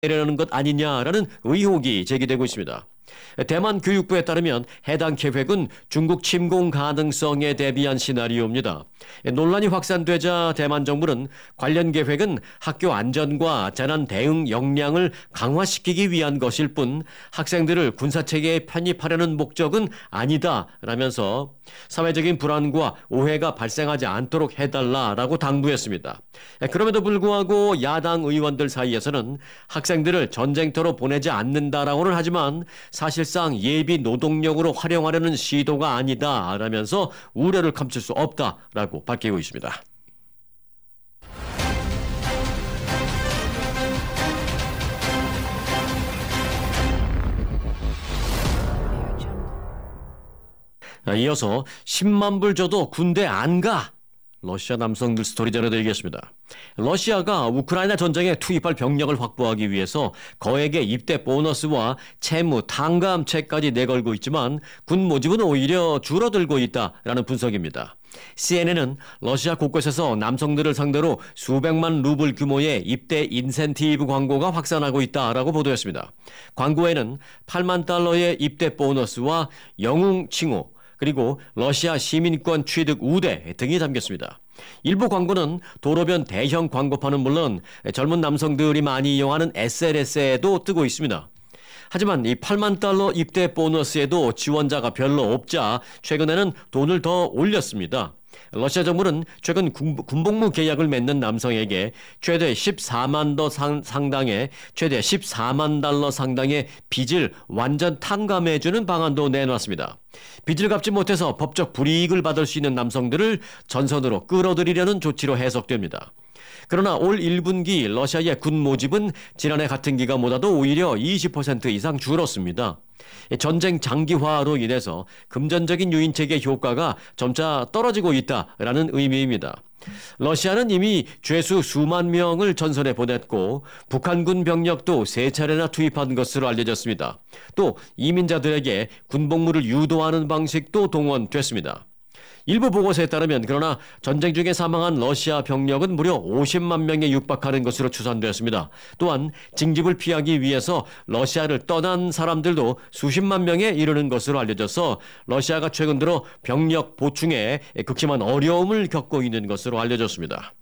내려는 것 아니냐라는 의혹이 제기되고 있습니다. 대만 교육부에 따르면 해당 계획은 중국 침공 가능성에 대비한 시나리오입니다. 논란이 확산되자 대만 정부는 관련 계획은 학교 안전과 재난 대응 역량을 강화시키기 위한 것일 뿐 학생들을 군사체계에 편입하려는 목적은 아니다라면서 사회적인 불안과 오해가 발생하지 않도록 해달라라고 당부했습니다. 그럼에도 불구하고 야당 의원들 사이에서는 학생들을 전쟁터로 보내지 않는다라고는 하지만 사실상 예비 노동력으로 활용하려는 시도가 아니다라면서 우려를 감출 수 없다라고 밝히고 있습니다. 이어서 10만 불 줘도 군대 안 가. 러시아 남성들 스토리 전해드리겠습니다. 러시아가 우크라이나 전쟁에 투입할 병력을 확보하기 위해서 거액의 입대 보너스와 채무, 탕감채까지 내걸고 있지만 군 모집은 오히려 줄어들고 있다라는 분석입니다. CNN은 러시아 곳곳에서 남성들을 상대로 수백만 루블 규모의 입대 인센티브 광고가 확산하고 있다라고 보도했습니다. 광고에는 8만 달러의 입대 보너스와 영웅 칭호, 그리고 러시아 시민권 취득 우대 등이 담겼습니다. 일부 광고는 도로변 대형 광고판은 물론 젊은 남성들이 많이 이용하는 SNS에도 뜨고 있습니다. 하지만 이 8만 달러 입대 보너스에도 지원자가 별로 없자 최근에는 돈을 더 올렸습니다. 러시아 정부는 최근 군복무 계약을 맺는 남성에게 최대 14만 달러 상당의 빚을 완전 탕감해주는 방안도 내놨습니다. 빚을 갚지 못해서 법적 불이익을 받을 수 있는 남성들을 전선으로 끌어들이려는 조치로 해석됩니다. 그러나 올 1분기 러시아의 군 모집은 지난해 같은 기간보다도 오히려 20% 이상 줄었습니다. 전쟁 장기화로 인해서 금전적인 유인책의 효과가 점차 떨어지고 있다라는 의미입니다. 러시아는 이미 죄수 수만 명을 전선에 보냈고 북한군 병력도 3차례나 투입한 것으로 알려졌습니다. 또 이민자들에게 군복무를 유도하는 방식도 동원됐습니다. 일부 보고서에 따르면 그러나 전쟁 중에 사망한 러시아 병력은 무려 50만 명에 육박하는 것으로 추산되었습니다. 또한 징집을 피하기 위해서 러시아를 떠난 사람들도 수십만 명에 이르는 것으로 알려져서 러시아가 최근 들어 병력 보충에 극심한 어려움을 겪고 있는 것으로 알려졌습니다.